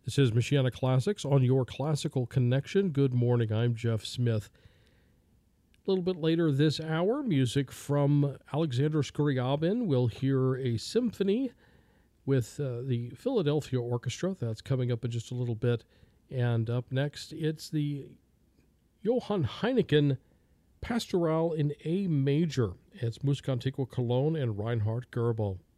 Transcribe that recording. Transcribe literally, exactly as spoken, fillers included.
This is Michiana Classics on your Classical Connection. Good morning, I'm Jeff Smith. A little bit later this hour, music from Alexander Scriabin. We'll hear a symphony with uh, the Philadelphia Orchestra. That's coming up in just a little bit. And up next, it's the Johann Heineken Pastoral in A major. It's Musica Antiqua Cologne and Reinhard Goebel.